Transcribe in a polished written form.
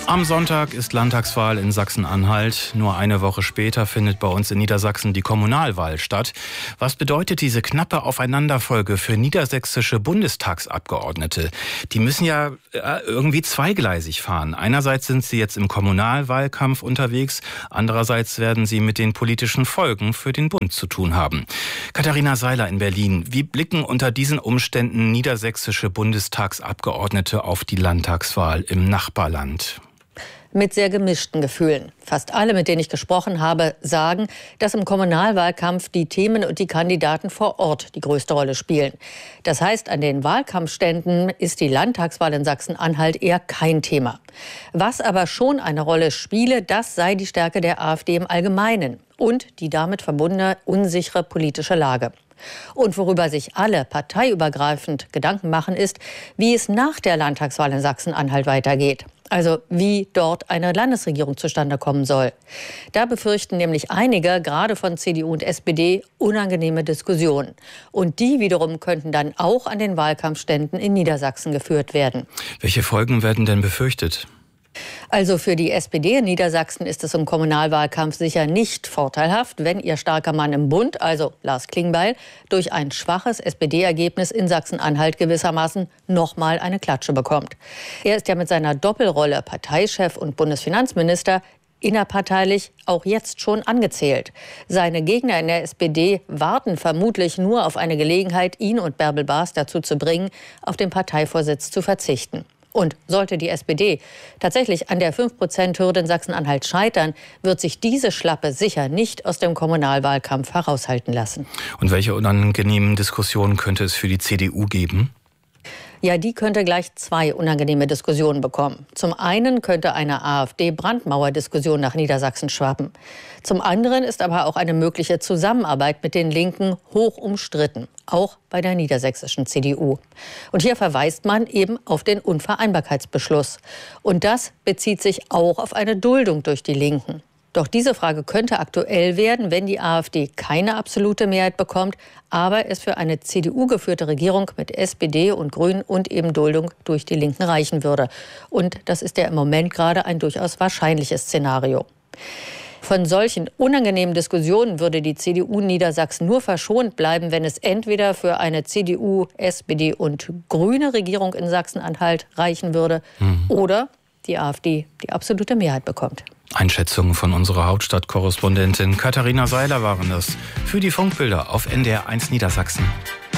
Am Sonntag ist Landtagswahl in Sachsen-Anhalt. Nur eine Woche später findet bei uns in Niedersachsen die Kommunalwahl statt. Was bedeutet diese knappe Aufeinanderfolge für niedersächsische Bundestagsabgeordnete? Die müssen ja irgendwie zweigleisig fahren. Einerseits sind sie jetzt im Kommunalwahlkampf unterwegs, andererseits werden sie mit den politischen Folgen für den Bund zu tun haben. Katharina Seiler in Berlin. Wie blicken unter diesen Umständen niedersächsische Bundestagsabgeordnete auf die Landtagswahl im Nachbarland? Mit sehr gemischten Gefühlen. Fast alle, mit denen ich gesprochen habe, sagen, dass im Kommunalwahlkampf die Themen und die Kandidaten vor Ort die größte Rolle spielen. Das heißt, an den Wahlkampfständen ist die Landtagswahl in Sachsen-Anhalt eher kein Thema. Was aber schon eine Rolle spiele, das sei die Stärke der AfD im Allgemeinen und die damit verbundene unsichere politische Lage. Und worüber sich alle parteiübergreifend Gedanken machen, ist, wie es nach der Landtagswahl in Sachsen-Anhalt weitergeht. Also wie dort eine Landesregierung zustande kommen soll. Da befürchten nämlich einige, gerade von CDU und SPD, unangenehme Diskussionen. Und die wiederum könnten dann auch an den Wahlkampfständen in Niedersachsen geführt werden. Welche Folgen werden denn befürchtet? Also für die SPD in Niedersachsen ist es im Kommunalwahlkampf sicher nicht vorteilhaft, wenn ihr starker Mann im Bund, also Lars Klingbeil, durch ein schwaches SPD-Ergebnis in Sachsen-Anhalt gewissermaßen nochmal eine Klatsche bekommt. Er ist ja mit seiner Doppelrolle Parteichef und Bundesfinanzminister innerparteilich auch jetzt schon angezählt. Seine Gegner in der SPD warten vermutlich nur auf eine Gelegenheit, ihn und Bärbel Bas dazu zu bringen, auf den Parteivorsitz zu verzichten. Und sollte die SPD tatsächlich an der 5%-Hürde in Sachsen-Anhalt scheitern, wird sich diese Schlappe sicher nicht aus dem Kommunalwahlkampf heraushalten lassen. Und welche unangenehmen Diskussionen könnte es für die CDU geben? Ja, die könnte gleich zwei unangenehme Diskussionen bekommen. Zum einen könnte eine AfD-Brandmauer-Diskussion nach Niedersachsen schwappen. Zum anderen ist aber auch eine mögliche Zusammenarbeit mit den Linken hoch umstritten, auch bei der niedersächsischen CDU. Und hier verweist man eben auf den Unvereinbarkeitsbeschluss. Und das bezieht sich auch auf eine Duldung durch die Linken. Doch diese Frage könnte aktuell werden, wenn die AfD keine absolute Mehrheit bekommt, aber es für eine CDU-geführte Regierung mit SPD und Grünen und eben Duldung durch die Linken reichen würde. Und das ist ja im Moment gerade ein durchaus wahrscheinliches Szenario. Von solchen unangenehmen Diskussionen würde die CDU Niedersachsen nur verschont bleiben, wenn es entweder für eine CDU, SPD und grüne Regierung in Sachsen-Anhalt reichen würde oder die AfD die absolute Mehrheit bekommt. Einschätzungen von unserer Hauptstadtkorrespondentin Katharina Seiler waren das für die Funkbilder auf NDR1 Niedersachsen.